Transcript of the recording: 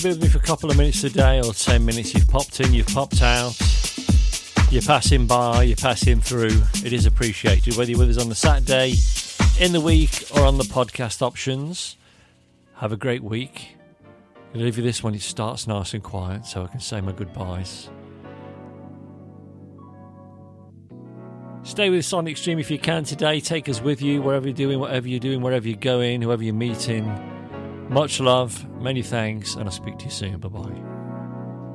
Be with me for a couple of minutes a day or 10 minutes. You've popped in, you've popped out, you're passing by, you're passing through. It is appreciated, whether you're with us on the Saturday, in the week, or on the podcast options. Have a great week. I'll leave you this one. It starts nice and quiet so I can say my goodbyes. Stay with Sonic Stream if you can today. Take us with you wherever you're doing, whatever you're doing, wherever you're going, whoever you're meeting. Much love, many thanks, and I'll speak to you soon. Bye-bye.